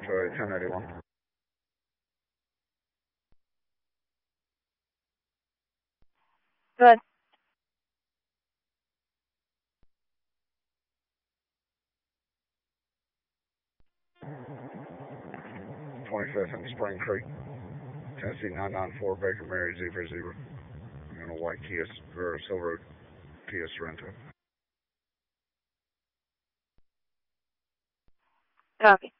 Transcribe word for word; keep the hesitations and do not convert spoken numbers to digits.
Sorry, ten eighty-one. Good. twenty-fifth and Spring Creek. Tennessee nine nine four, Baker Mary, zebra zebra. And a white Kia, or a silver Kia Sorento. Copy.